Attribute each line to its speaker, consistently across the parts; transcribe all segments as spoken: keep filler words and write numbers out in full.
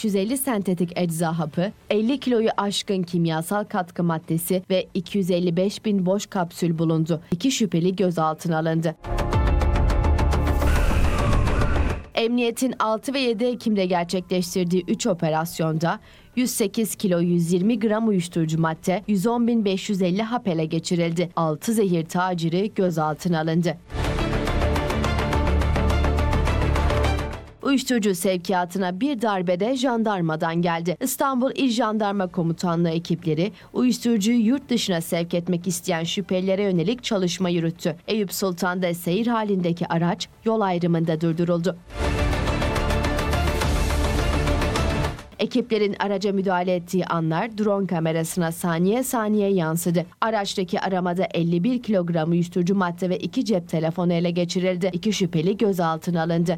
Speaker 1: beş yüz elli sentetik ecza hapı, elli kiloyu aşkın kimyasal katkı maddesi ve iki yüz elli beş bin boş kapsül bulundu. İki şüpheli gözaltına alındı. Emniyetin altı ve yedi Ekim'de gerçekleştirdiği üç operasyonda yüz sekiz kilo yüz yirmi gram uyuşturucu madde, yüz on bin beş yüz elli hap ele geçirildi. altı zehir taciri gözaltına alındı. Uyuşturucu sevkiyatına bir darbede jandarmadan geldi. İstanbul İl Jandarma Komutanlığı ekipleri uyuşturucuyu yurt dışına sevk etmek isteyen şüphelilere yönelik çalışma yürüttü. Eyüp Sultan'da seyir halindeki araç yol ayrımında durduruldu. Ekiplerin araca müdahale ettiği anlar drone kamerasına saniye saniye yansıdı. Araçtaki aramada elli bir kilogram uyuşturucu madde ve iki cep telefonu ele geçirildi. İki şüpheli gözaltına alındı.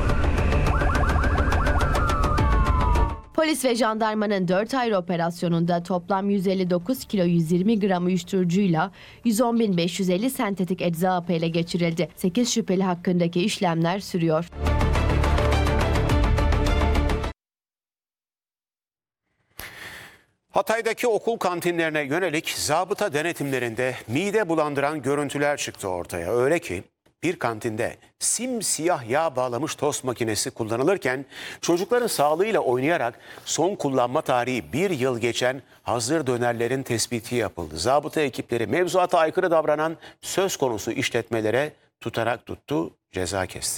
Speaker 1: Polis ve jandarmanın dört ayrı operasyonunda toplam yüz elli dokuz kilo yüz yirmi gram uyuşturucuyla yüz on bin beş yüz elli sentetik ecza hapı ele geçirildi. sekiz şüpheli hakkındaki işlemler sürüyor.
Speaker 2: Hatay'daki okul kantinlerine yönelik zabıta denetimlerinde mide bulandıran görüntüler çıktı ortaya. Öyle ki bir kantinde simsiyah yağ bağlamış tost makinesi kullanılırken çocukların sağlığıyla oynayarak son kullanma tarihi bir yıl geçen hazır dönerlerin tespiti yapıldı. Zabıta ekipleri mevzuata aykırı davranan söz konusu işletmelere tutanak tuttu, ceza kesti.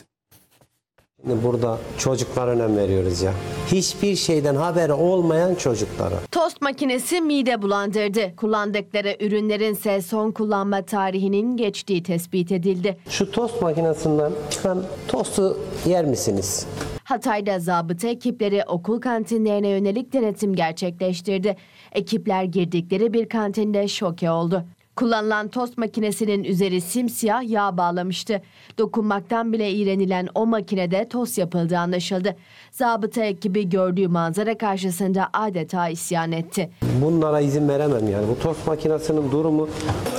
Speaker 3: Burada çocuklara önem veriyoruz ya. Hiçbir şeyden haberi olmayan çocuklara.
Speaker 1: Tost makinesi mide bulandırdı. Kullandıkları ürünlerin ise son kullanma tarihinin geçtiği tespit edildi.
Speaker 3: Şu tost makinesinden çıkan tostu yer misiniz?
Speaker 1: Hatay'da zabıta ekipleri okul kantinlerine yönelik denetim gerçekleştirdi. Ekipler girdikleri bir kantinde şoke oldu. Kullanılan tost makinesinin üzeri simsiyah yağ bağlamıştı. Dokunmaktan bile iğrenilen o makinede tost yapıldığı anlaşıldı. Zabıta ekibi gördüğü manzara karşısında adeta isyan etti.
Speaker 3: Bunlara izin veremem yani. Bu tost makinesinin durumu,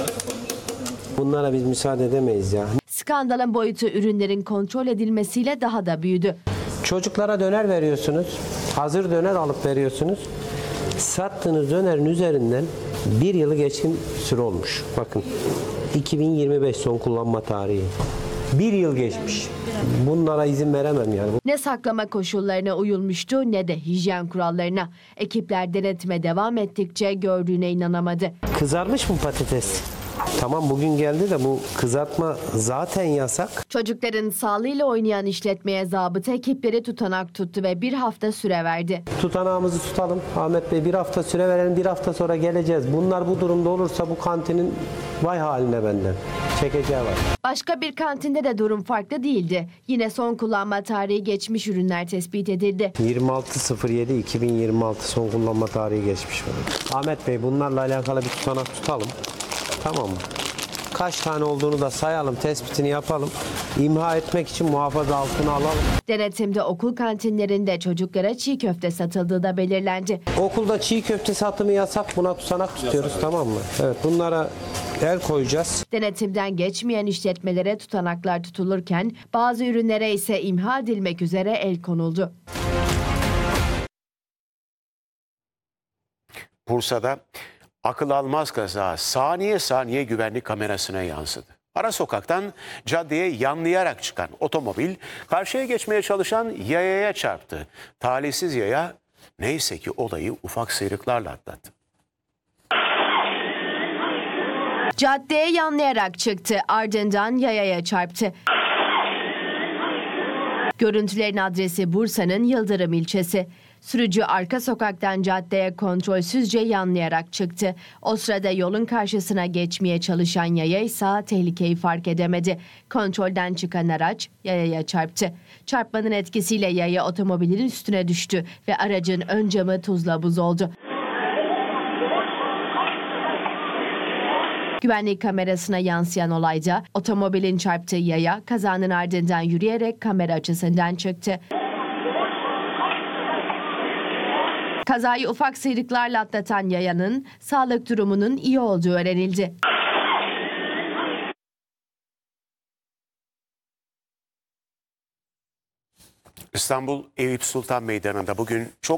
Speaker 3: bunlara biz müsaade edemeyiz ya.
Speaker 1: Skandalın boyutu ürünlerin kontrol edilmesiyle daha da büyüdü.
Speaker 3: Çocuklara döner veriyorsunuz. Hazır döner alıp veriyorsunuz. Sattığınız dönerin üzerinden bir yılı geçkin süre olmuş. Bakın iki bin yirmi beş son kullanma tarihi. Bir yıl geçmiş. Bunlara izin veremem yani.
Speaker 1: Ne saklama koşullarına uyulmuştu ne de hijyen kurallarına. Ekipler denetime devam ettikçe gördüğüne inanamadı.
Speaker 3: Kızarmış mı patates? Tamam bugün geldi de bu kızartma zaten yasak.
Speaker 1: Çocukların sağlığıyla oynayan işletmeye zabıta ekipleri tutanak tuttu ve bir hafta süre verdi.
Speaker 3: Tutanağımızı tutalım. Ahmet Bey bir hafta süre verelim, bir hafta sonra geleceğiz. Bunlar bu durumda olursa bu kantinin vay haline benden. Çekeceği var.
Speaker 1: Başka bir kantinde de durum farklı değildi. Yine son kullanma tarihi geçmiş ürünler tespit edildi.
Speaker 3: yirmi altı yedi iki bin yirmi altı son kullanma tarihi geçmiş. Ahmet Bey bunlarla alakalı bir tutanak tutalım. Tamam mı? Kaç tane olduğunu da sayalım, tespitini yapalım. İmha etmek için muhafaza altına alalım.
Speaker 1: Denetimde okul kantinlerinde çocuklara çiğ köfte satıldığı da belirlendi.
Speaker 3: Okulda çiğ köfte satımı yasak, buna tutanak tutuyoruz, tamam mı? Evet, bunlara el koyacağız.
Speaker 1: Denetimden geçmeyen işletmelere tutanaklar tutulurken bazı ürünlere ise imha edilmek üzere el konuldu.
Speaker 2: Bursa'da akıl almaz kaza saniye saniye güvenlik kamerasına yansıdı. Ara sokaktan caddeye yanlayarak çıkan otomobil karşıya geçmeye çalışan yayaya çarptı. Talihsiz yaya neyse ki olayı ufak sıyrıklarla atlattı.
Speaker 1: Caddeye yanlayarak çıktı, ardından yayaya çarptı. Görüntülerin adresi Bursa'nın Yıldırım ilçesi. Sürücü arka sokaktan caddeye kontrolsüzce yanlayarak çıktı. O sırada yolun karşısına geçmeye çalışan yaya ise tehlikeyi fark edemedi. Kontrolden çıkan araç yayaya çarptı. Çarpmanın etkisiyle yaya otomobilin üstüne düştü ve aracın ön camı tuzla buz oldu. Güvenlik kamerasına yansıyan olayda otomobilin çarptığı yaya kazanın ardından yürüyerek kamera açısından çıktı. Kazayı ufak sıyrıklarla atlatan yayanın sağlık durumunun iyi olduğu öğrenildi.
Speaker 2: İstanbul Eyüp Sultan Meydanı'nda bugün çok